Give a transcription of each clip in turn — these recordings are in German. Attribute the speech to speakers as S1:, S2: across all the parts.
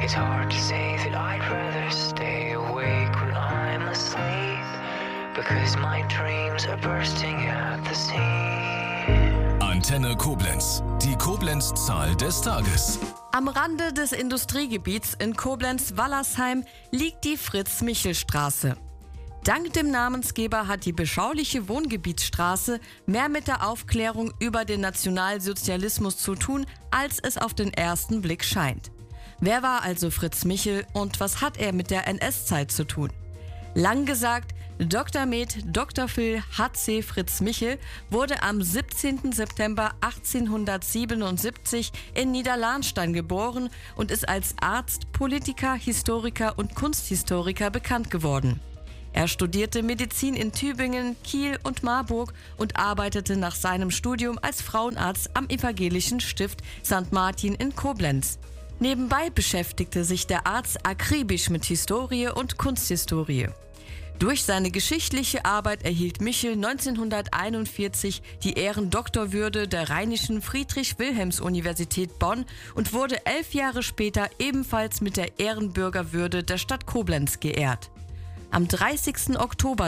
S1: It's hard to say that I'd rather stay awake when I'm asleep, because my dreams are bursting at the seams.
S2: Antenne Koblenz, die Koblenz-Zahl des Tages.
S3: Am Rande des Industriegebiets in Koblenz-Wallersheim liegt die Fritz-Michel-Straße. Dank dem Namensgeber hat die beschauliche Wohngebietsstraße mehr mit der Aufklärung über den Nationalsozialismus zu tun, als es auf den ersten Blick scheint. Wer war also Fritz Michel und was hat er mit der NS-Zeit zu tun? Lang gesagt, Dr. Med. Dr. Phil H.C. Fritz Michel wurde am 17. September 1877 in Niederlahnstein geboren und ist als Arzt, Politiker, Historiker und Kunsthistoriker bekannt geworden. Er studierte Medizin in Tübingen, Kiel und Marburg und arbeitete nach seinem Studium als Frauenarzt am Evangelischen Stift St. Martin in Koblenz. Nebenbei beschäftigte sich der Arzt akribisch mit Historie und Kunsthistorie. Durch seine geschichtliche Arbeit erhielt Michel 1941 die Ehrendoktorwürde der Rheinischen Friedrich-Wilhelms-Universität Bonn und wurde 11 Jahre später ebenfalls mit der Ehrenbürgerwürde der Stadt Koblenz geehrt. Am 30. Oktober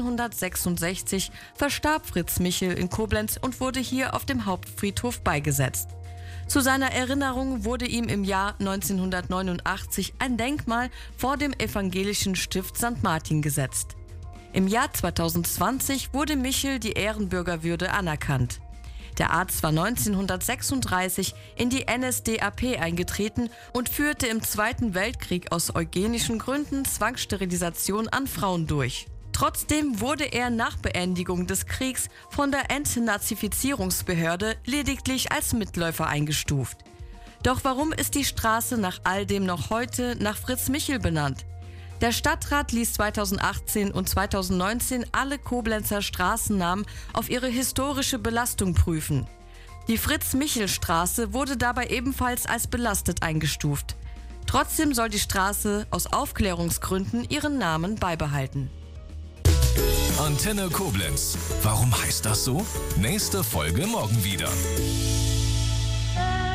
S3: 1966 verstarb Fritz Michel in Koblenz und wurde hier auf dem Hauptfriedhof beigesetzt. Zu seiner Erinnerung wurde ihm im Jahr 1989 ein Denkmal vor dem Evangelischen Stift St. Martin gesetzt. Im Jahr 2020 wurde Michel die Ehrenbürgerwürde anerkannt. Der Arzt war 1936 in die NSDAP eingetreten und führte im Zweiten Weltkrieg aus eugenischen Gründen Zwangssterilisation an Frauen durch. Trotzdem wurde er nach Beendigung des Kriegs von der Entnazifizierungsbehörde lediglich als Mitläufer eingestuft. Doch warum ist die Straße nach all dem noch heute nach Fritz Michel benannt? Der Stadtrat ließ 2018 und 2019 alle Koblenzer Straßennamen auf ihre historische Belastung prüfen. Die Fritz-Michel-Straße wurde dabei ebenfalls als belastet eingestuft. Trotzdem soll die Straße aus Aufklärungsgründen ihren Namen beibehalten.
S2: Antenne Koblenz. Warum heißt das so? Nächste Folge morgen wieder.